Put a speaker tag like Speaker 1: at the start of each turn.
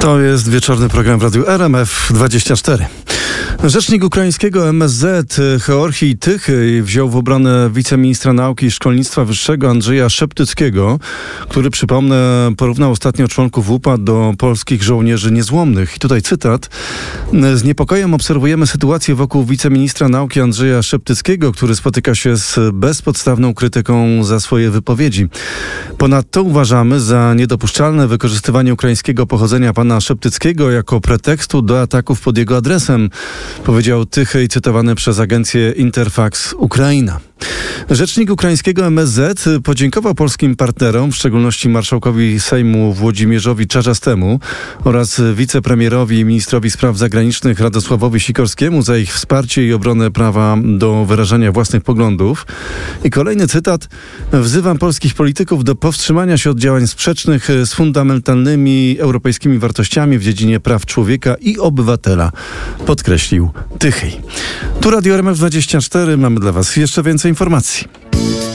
Speaker 1: To jest wieczorny program w Radiu RMF24. Rzecznik ukraińskiego MSZ Georgij Tychyj wziął w obronę wiceministra nauki i szkolnictwa wyższego Andrzeja Szeptyckiego, który, przypomnę, porównał ostatnio członków WUPA do polskich żołnierzy niezłomnych. I tutaj cytat. Z niepokojem obserwujemy sytuację wokół wiceministra nauki Andrzeja Szeptyckiego, który spotyka się z bezpodstawną krytyką za swoje wypowiedzi. Ponadto uważamy za niedopuszczalne wykorzystywanie ukraińskiego pochodzenia pana Szeptyckiego jako pretekstu do ataków pod jego adresem, powiedział Tychyj, cytowany przez agencję Interfax Ukraina. Rzecznik ukraińskiego MSZ podziękował polskim partnerom, w szczególności marszałkowi Sejmu Włodzimierzowi Czarzastemu oraz wicepremierowi i ministrowi spraw zagranicznych Radosławowi Sikorskiemu za ich wsparcie i obronę prawa do wyrażania własnych poglądów. I kolejny cytat. Wzywam polskich polityków do powstrzymania się od działań sprzecznych z fundamentalnymi europejskimi wartościami w dziedzinie praw człowieka i obywatela, podkreślił Tychyj. Tu Radio RMF24, mamy dla Was jeszcze więcej informacji.